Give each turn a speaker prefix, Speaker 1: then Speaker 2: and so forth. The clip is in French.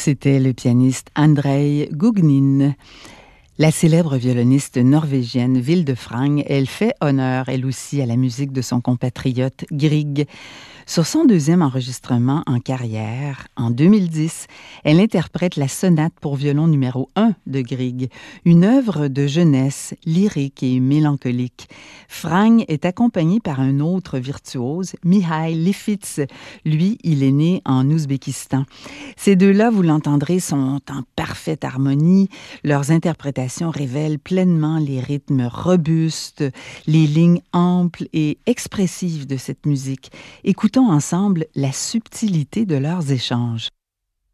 Speaker 1: C'était le pianiste Andrei Gougnin. La célèbre violoniste norvégienne Vilde Frang, elle fait honneur, elle aussi, à la musique de son compatriote Grieg. Sur son deuxième enregistrement en carrière, en 2010, elle interprète la sonate pour violon numéro 1 de Grieg, une œuvre de jeunesse lyrique et mélancolique. Frang est accompagnée par un autre virtuose, Mihai Lifitz. Lui, il est né en Ouzbékistan. Ces deux-là, vous l'entendrez, sont en parfaite harmonie. Leurs interprétations révèlent pleinement les rythmes robustes, les lignes amples et expressives de cette musique. Écoutons ensemble la subtilité de leurs échanges.